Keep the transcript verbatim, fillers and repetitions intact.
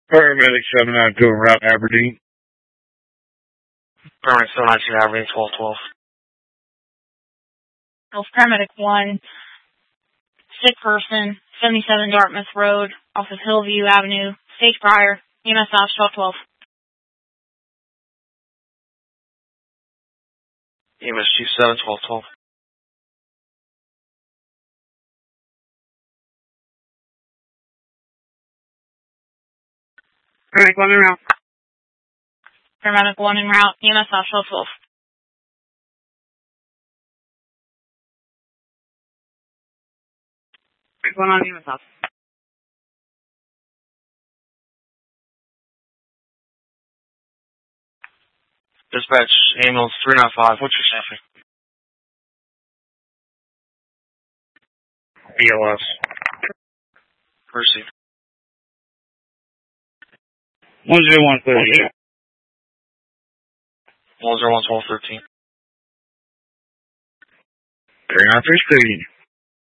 Paramedic seven nine two route Aberdeen. Paramedic seven nine two Aberdeen, twelve twelve. Health Paramedic one, sick person, seventy-seven Dartmouth Road, off of Hillview Avenue, stage prior, E M S ops, twelve twelve. E M S Chief seven, twelve twelve. Paramedic one en route. Paramedic one en route, E M S ops, twelve twelve. One on E M S ops. Dispatch, ambulance three nine five, what's your staffing? B L S. Proceed. one zero one thirty. one zero one twelve thirteen. three nine three speed.